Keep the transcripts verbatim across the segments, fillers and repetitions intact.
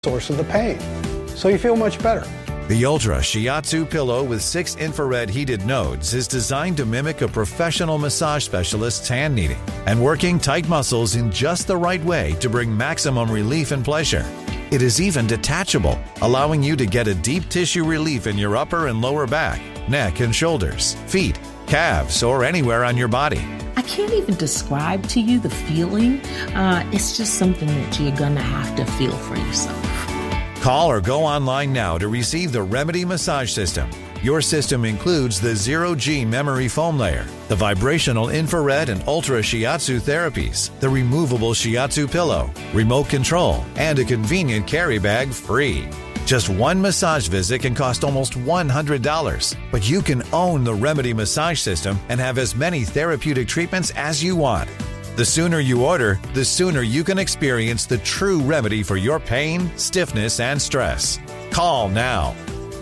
source of the pain, so you feel much better. The Ultra Shiatsu pillow with six infrared heated nodes is designed to mimic a professional massage specialist's hand kneading and working tight muscles in just the right way to bring maximum relief and pleasure. It is even detachable, allowing you to get a deep tissue relief in your upper and lower back, neck and shoulders, feet, calves, or anywhere on your body. I can't even describe to you the feeling. Uh, it's just something that you're going to have to feel for yourself. Call or go online now to receive the Remedy Massage System. Your system includes the zero-G memory foam layer, the vibrational infrared and ultra shiatsu therapies, the removable shiatsu pillow, remote control, and a convenient carry bag free. Just one massage visit can cost almost one hundred dollars, but you can own the Remedy Massage System and have as many therapeutic treatments as you want. The sooner you order, the sooner you can experience the true remedy for your pain, stiffness, and stress. Call now.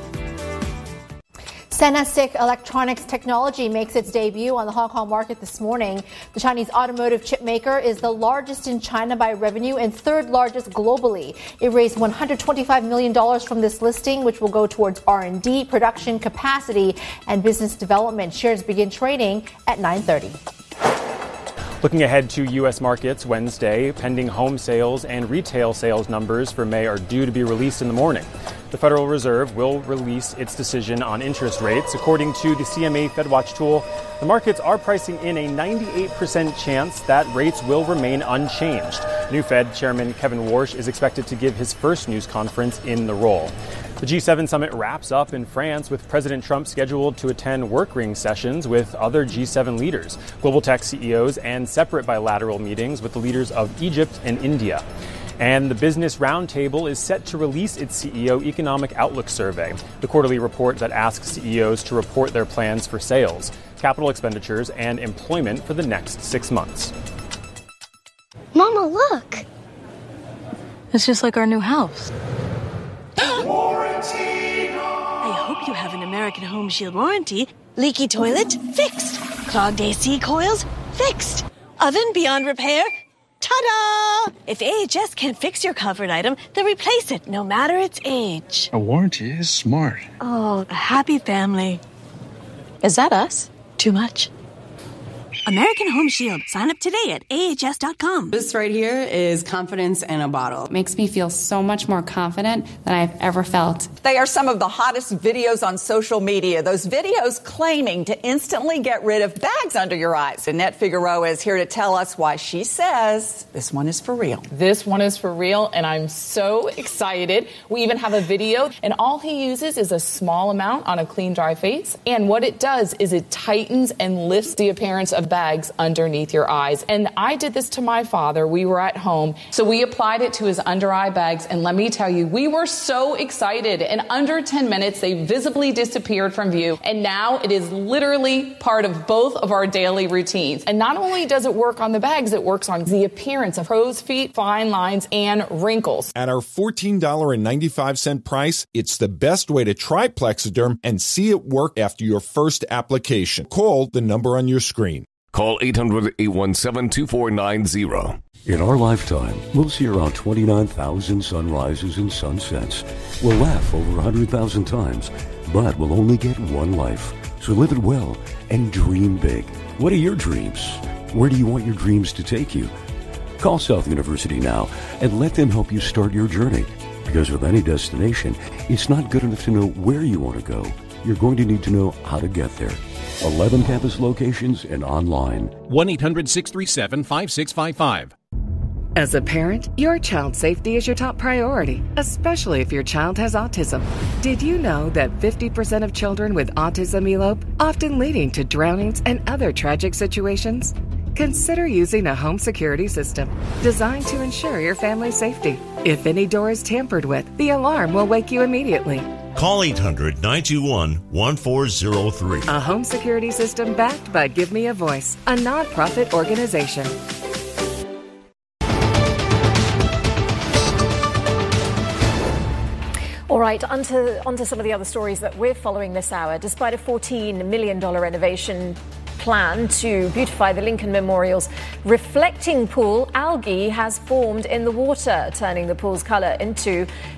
SanDisk Electronics Technology makes its debut on the Hong Kong market this morning. The Chinese automotive chip maker is the largest in China by revenue and third largest globally. It raised one hundred twenty-five million dollars from this listing, which will go towards R and D, production capacity, and business development. Shares begin trading at nine thirty. Looking ahead to U S markets Wednesday, pending home sales and retail sales numbers for May are due to be released in the morning. The Federal Reserve will release its decision on interest rates. According to the C M E FedWatch tool, the markets are pricing in a ninety-eight percent chance that rates will remain unchanged. New Fed Chairman Kevin Warsh is expected to give his first news conference in the role. The G seven summit wraps up in France with President Trump scheduled to attend workring sessions with other G seven leaders, global tech C E Os, and separate bilateral meetings with the leaders of Egypt and India. And the Business Roundtable is set to release its C E O Economic Outlook Survey, the quarterly report that asks C E Os to report their plans for sales, capital expenditures, and employment for the next six months. Mama, look! It's just like our new house. Warranty! I hope you have an American Home Shield warranty. Leaky toilet? Fixed. Clogged A C coils? Fixed. Oven beyond repair? Ta-da! If A H S can't fix your covered item, they'll replace it, no matter its age. A warranty is smart. Oh, a happy family. Is that us? Too much? American Home Shield. Sign up today at A H S dot com. This right here is confidence in a bottle. It makes me feel so much more confident than I've ever felt. They are some of the hottest videos on social media. Those videos claiming to instantly get rid of bags under your eyes. Annette Figueroa is here to tell us why she says this one is for real. This one is for real, and I'm so excited. We even have a video, and all he uses is a small amount on a clean, dry face. And what it does is it tightens and lifts the appearance of bags underneath your eyes. And I did this to my father. We were at home, so we applied it to his under eye bags, and let me tell you, we were so excited. In under ten minutes, they visibly disappeared from view, and now it is literally part of both of our daily routines. And not only does it work on the bags, it works on the appearance of crow's feet, fine lines, and wrinkles. At our fourteen dollars and ninety-five cents price, it's the best way to try Plexiderm and see it work after your first application. Call the number on your screen. Call eight hundred, eight one seven, two four nine zero. In our lifetime, we'll see around twenty-nine thousand sunrises and sunsets. We'll laugh over one hundred thousand times, but we'll only get one life. So live it well and dream big. What are your dreams? Where do you want your dreams to take you? Call South University now and let them help you start your journey. Because with any destination, it's not good enough to know where you want to go. You're going to need to know how to get there. eleven campus locations and online. one eight hundred, six three seven, five six five five. As a parent, your child's safety is your top priority, especially if your child has autism. Did you know that fifty percent of children with autism elope, often leading to drownings and other tragic situations? Consider using a home security system designed to ensure your family's safety. If any door is tampered with, the alarm will wake you immediately. Call eight hundred, nine two one, one four zero three. A home security system backed by Give Me a Voice, a nonprofit organization. All right, onto, onto some of the other stories that we're following this hour. Despite a fourteen million dollars renovation plan to beautify the Lincoln Memorial's reflecting pool. Algae has formed in the water, turning the pool's colour into